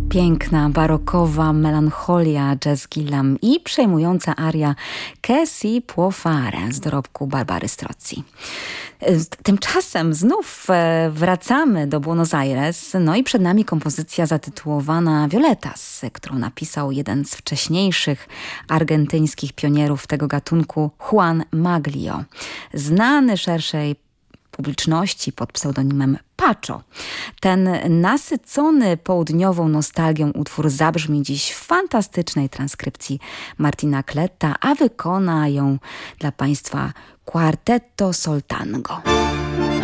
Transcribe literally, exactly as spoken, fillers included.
Piękna, barokowa melancholia Jazz Gillam i przejmująca aria Che si può fare z dorobku Barbary Strozzi. Tymczasem znów wracamy do Buenos Aires, no i przed nami kompozycja zatytułowana Violetas, którą napisał jeden z wcześniejszych argentyńskich pionierów tego gatunku, Juan Maglio, znany szerszej publiczności pod pseudonimem Pacho. Ten nasycony południową nostalgią utwór zabrzmi dziś w fantastycznej transkrypcji Martina Kletta, a wykona ją dla Państwa Quartetto Soltango.